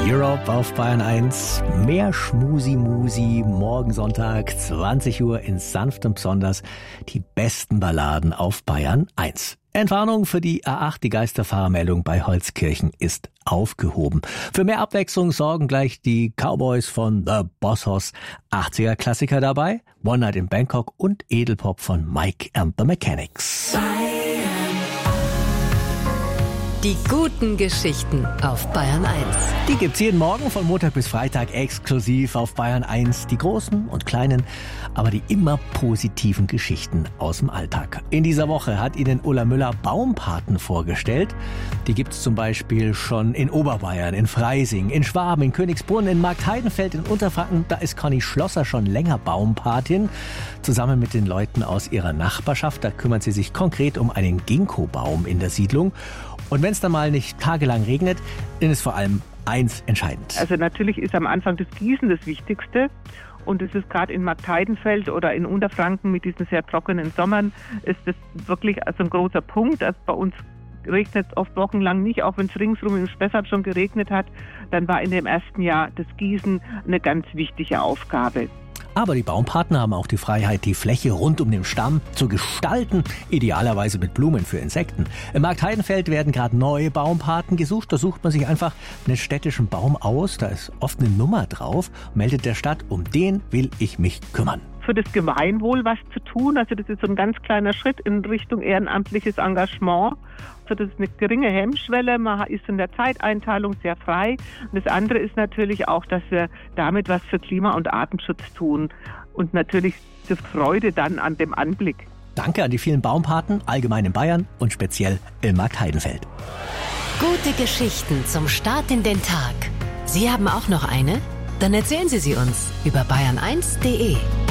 Europe auf Bayern 1. Mehr Schmusi-Musi. Morgen Sonntag, 20 Uhr in sanftem Besonders. Die besten Balladen auf Bayern 1. Entwarnung für die A8, die Geisterfahrermeldung bei Holzkirchen ist aufgehoben. Für mehr Abwechslung sorgen gleich die Cowboys von The Boss Hoss. 80er-Klassiker dabei, One Night in Bangkok und Edelpop von Mike and the Mechanics. Die guten Geschichten auf Bayern 1. Die gibt's jeden Morgen von Montag bis Freitag exklusiv auf Bayern 1. Die großen und kleinen, aber die immer positiven Geschichten aus dem Alltag. In dieser Woche hat Ihnen Ulla Müller Baumpaten vorgestellt. Die gibt's zum Beispiel schon in Oberbayern, in Freising, in Schwaben, in Königsbrunn, in Marktheidenfeld, in Unterfranken. Da ist Conny Schlosser schon länger Baumpatin. Zusammen mit den Leuten aus ihrer Nachbarschaft. Da kümmert sie sich konkret um einen Ginkgo-Baum in der Siedlung. Und wenn es dann mal nicht tagelang regnet, dann ist vor allem eins entscheidend. Also natürlich ist am Anfang das Gießen das Wichtigste. Und es ist gerade in Marktheidenfeld oder in Unterfranken mit diesen sehr trockenen Sommern, ist das wirklich also ein großer Punkt. Also bei uns regnet es oft wochenlang nicht, auch wenn es ringsrum im Spessart schon geregnet hat. Dann war in dem ersten Jahr das Gießen eine ganz wichtige Aufgabe. Aber die Baumpaten haben auch die Freiheit, die Fläche rund um den Stamm zu gestalten, idealerweise mit Blumen für Insekten. Im Marktheidenfeld werden gerade neue Baumpaten gesucht. Da sucht man sich einfach einen städtischen Baum aus, da ist oft eine Nummer drauf, meldet der Stadt, um den will ich mich kümmern. Für das Gemeinwohl was zu tun, also das ist so ein ganz kleiner Schritt in Richtung ehrenamtliches Engagement. Also das ist eine geringe Hemmschwelle, man ist in der Zeiteinteilung sehr frei. Und das andere ist natürlich auch, dass wir damit was für Klima- und Artenschutz tun und natürlich die Freude dann an dem Anblick. Danke an die vielen Baumpaten, allgemein in Bayern und speziell in Marktheidenfeld. Gute Geschichten zum Start in den Tag. Sie haben auch noch eine? Dann erzählen Sie sie uns über bayern1.de.